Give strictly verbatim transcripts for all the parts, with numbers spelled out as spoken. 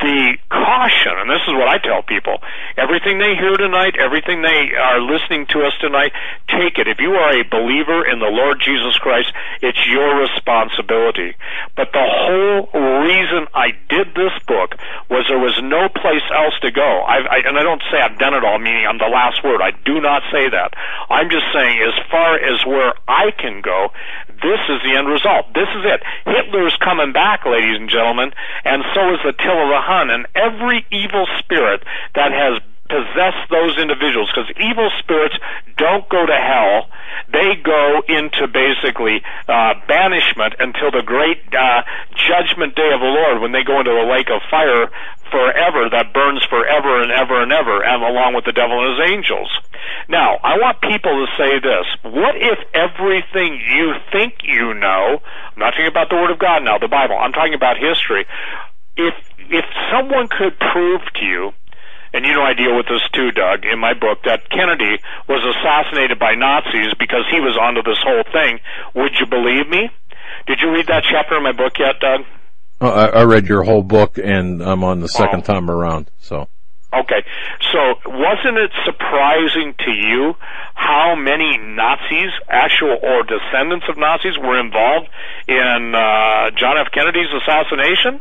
the caution, and this is what I tell people, everything they hear tonight, everything they are listening to us tonight, take it. If you are a believer in the Lord Jesus Christ, it's your responsibility. But the whole reason I did this book was there was no place else to go. I've, I, and I don't say I've done it all, meaning I'm the last word. I do not say that. I'm just saying as far as where I can go, this is the end result. This is it. Hitler's coming back, ladies and gentlemen, and so is Attila the Hun, and every evil spirit that has possessed those individuals, because evil spirits don't go to hell. They go into basically uh, banishment until the great uh, judgment day of the Lord, when they go into a lake of fire forever that burns forever and ever and ever, and along with the devil and his angels. Now, I want people to say this. What if everything you think you know, I'm not talking about the Word of God now, the Bible, I'm talking about history, if if someone could prove to you, and you know I deal with this too, Doug, in my book, that Kennedy was assassinated by Nazis because he was onto this whole thing, would you believe me? Did you read that chapter in my book yet, Doug? Oh, I, I read your whole book, and I'm on the second oh. time around, so... Okay, so wasn't it surprising to you how many Nazis, actual or descendants of Nazis, were involved in uh, John F. Kennedy's assassination?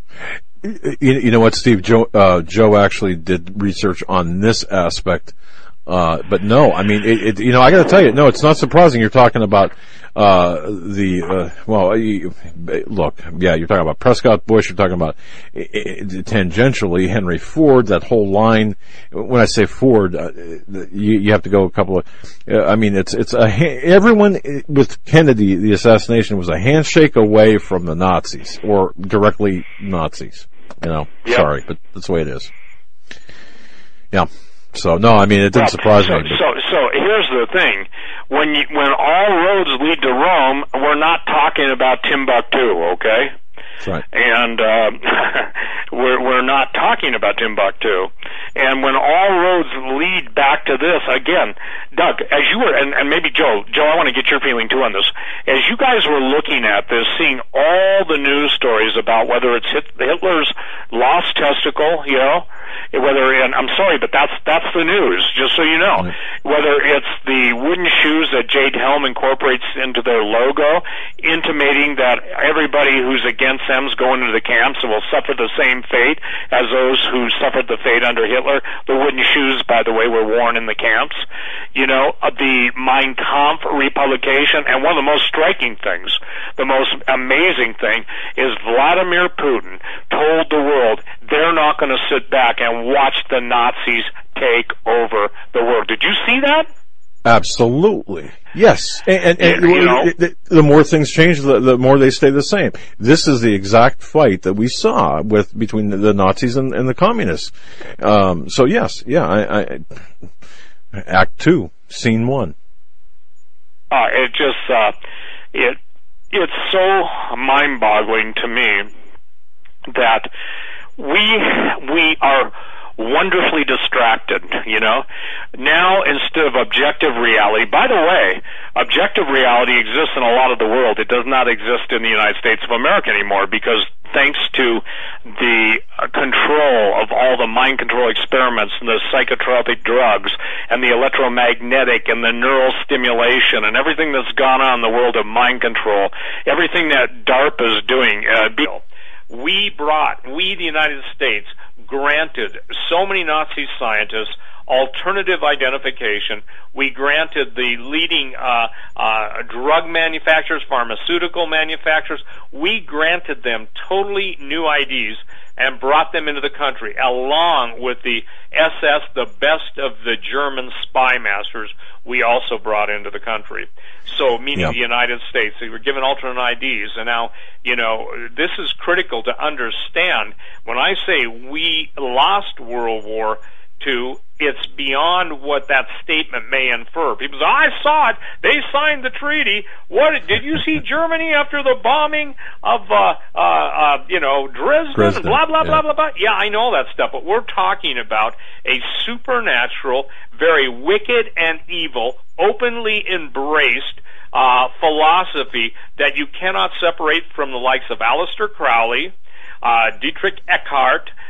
You, you know what, Steve? Joe, uh, Joe actually did research on this aspect, uh, but no, I mean, it, it, you know, I got to tell you, no, it's not surprising. You're talking about uh, the uh, well, you, look, yeah, you're talking about Prescott Bush. You're talking about uh, tangentially Henry Ford. That whole line. When I say Ford, uh, you, you have to go a couple of. Uh, I mean, it's it's a everyone with Kennedy. The assassination was a handshake away from the Nazis, or directly Nazis. You know, yep. Sorry, but that's the way it is. Yeah. So no, I mean it didn't surprise so, me. So, so here's the thing: when you, when all roads lead to Rome, we're not talking about Timbuktu, okay? That's right. And uh, we're we're not talking about Timbuktu. And when all roads lead back to this, again, Doug, as you were, and, and maybe Joe, Joe, I want to get your feeling too on this. As you guys were looking at this, seeing all the news stories about whether it's Hitler's lost testicle, you know, whether, and I'm sorry, but that's that's the news, just so you know. Whether it's the wooden shoes that Jade Helm incorporates into their logo, intimating that everybody who's against them is going into the camps and will suffer the same fate as those who suffered the fate under Hitler. The wooden shoes, by the way, were worn in the camps. You know, uh, the Mein Kampf republication, and one of the most striking things, the most amazing thing, is Vladimir Putin told the world they're not going to sit back and watch the Nazis take over the world. Did you see that? Absolutely. Yes. And, and, and you know, the, the more things change, the, the more they stay the same. This is the exact fight that we saw with between the, the Nazis and, and the communists. Um, so yes, yeah, I, I, Act Two, Scene One. Uh, it just, uh, it, it's so mind-boggling to me that we, we are wonderfully distracted, you know. Now, instead of objective reality, by the way, objective reality exists in a lot of the world. It does not exist in the United States of America anymore because thanks to the control of all the mind control experiments and the psychotropic drugs and the electromagnetic and the neural stimulation and everything that's gone on in the world of mind control, everything that DARPA is doing, uh, we brought, we the United States, granted so many Nazi scientists alternative identification. We granted the leading uh, uh, drug manufacturers, pharmaceutical manufacturers, we granted them totally new I Ds and brought them into the country, along with the S S, the best of the German spy masters, we also brought into the country. So, meaning yep. the United States, they were given alternate I Ds, and now, you know, this is critical to understand. When I say we lost World War Two, it's beyond what that statement may infer. People say, I saw it. They signed the treaty. What did you see Germany after the bombing of, uh, uh, uh, you know, Dresden? Dresden blah, blah, yeah. blah, blah, blah. Yeah, I know that stuff, but we're talking about a supernatural, very wicked and evil, openly embraced uh, philosophy that you cannot separate from the likes of Aleister Crowley, uh, Dietrich Eckart,